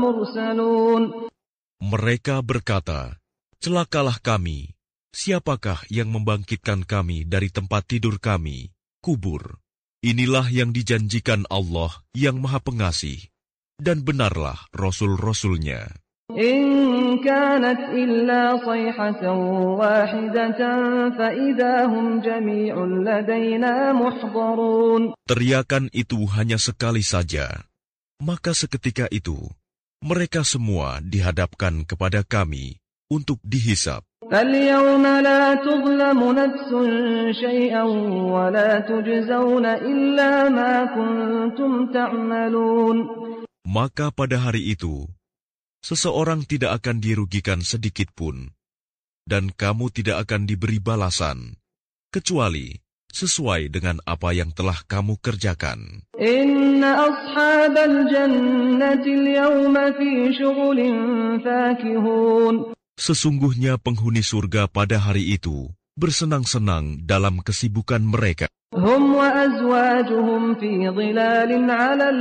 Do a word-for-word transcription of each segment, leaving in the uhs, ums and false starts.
الْمُرْسَلُونَ. Mereka berkata, celakalah kami, siapakah yang membangkitkan kami dari tempat tidur kami, kubur? Inilah yang dijanjikan Allah yang Maha Pengasih, dan benarlah Rasul-Rasulnya. إِن كَانَتْ إِلَّا صَيْحَةً وَاحِدَةً فَإِذَا هُمْ جَمِيعٌ لَدَيْنَا مُحْضَرُونَ. Teriakan itu hanya sekali saja, maka seketika itu mereka semua dihadapkan kepada kami untuk dihisap. فَالْيَوْمَ لَا تُظْلَمُ نَفْسٌ شَيْئًا وَلَا تُجْزَوْنَ إِلَّا مَا كُنتُمْ تَعْمَلُونَ. Maka pada hari itu seseorang tidak akan dirugikan sedikit pun, dan kamu tidak akan diberi balasan, kecuali sesuai dengan apa yang telah kamu kerjakan. Inna ashabal jannati al-yawma fi syughulin fakihun. Sesungguhnya penghuni surga pada hari itu bersenang-senang dalam kesibukan mereka. Hum wa azwajuhum fi dhilalin 'alal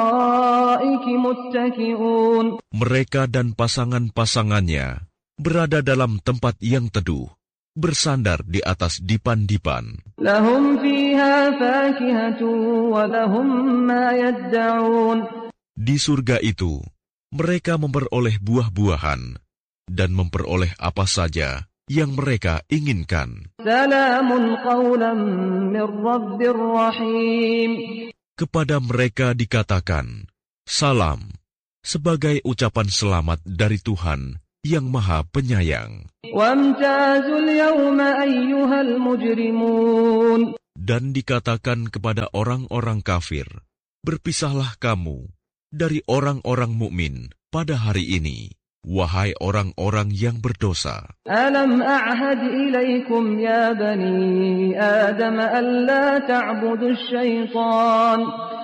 araiki muttaki'un. Mereka dan pasangan-pasangannya berada dalam tempat yang teduh, bersandar di atas dipan-dipan. Lahum fiha fakihatu wa lahum ma yadda'un. Di surga itu, mereka memperoleh buah-buahan dan memperoleh apa saja yang mereka inginkan. Salamun qawlan min rabbir rahim. Kepada mereka dikatakan, salam, sebagai ucapan selamat dari Tuhan yang Maha Penyayang. Wamtazul yawma ayyuhal mujrimun. Dan dikatakan kepada orang-orang kafir, berpisahlah kamu dari orang-orang mukmin pada hari ini, wahai orang-orang yang berdosa. Alam a'had ilaikum ya bani Adam alla ta'budu syaitan,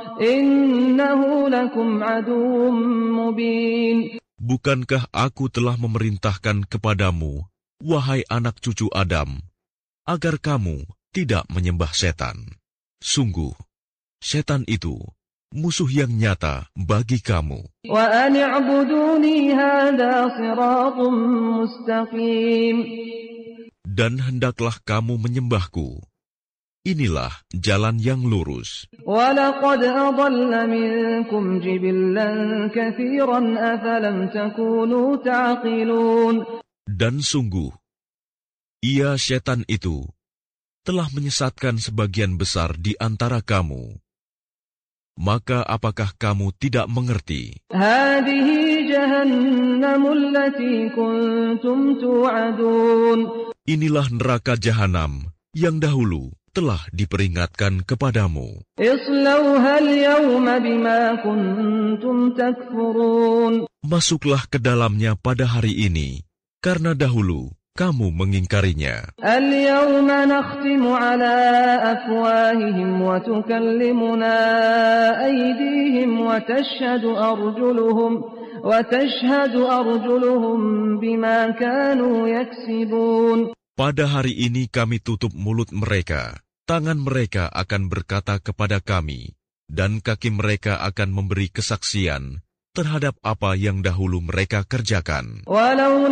innahu lakum aduwwum mubin. Bukankah aku telah memerintahkan kepadamu, wahai anak cucu Adam, agar kamu tidak menyembah setan? Sungguh, setan itu musuh yang nyata bagi kamu. Wa an i'buduni hadha siratun mustaqim. Dan hendaklah kamu menyembahku. Inilah jalan yang lurus. Wa laqad adalla minkum jibillan katsiran afalam takunu ta'qilun. Dan sungguh, ia setan itu telah menyesatkan sebagian besar di antara kamu. Maka apakah kamu tidak mengerti? Hadihi jahannamul lati kuntum tu'adun. Inilah neraka jahanam yang dahulu telah diperingatkan kepadamu. Islauha al-yawma bima kuntum takfurun. Masuklah ke dalamnya pada hari ini, karena dahulu kamu mengingkarinya. Al-yawma nakhtimu ala afwahihim wa tukallimuna aydihim wa tashhadu arjuluhum wa tashhadu arjuluhum bima kanu yaksibun. Pada hari ini kami tutup mulut mereka, tangan mereka akan berkata kepada kami, dan kaki mereka akan memberi kesaksian terhadap apa yang dahulu mereka kerjakan. Walau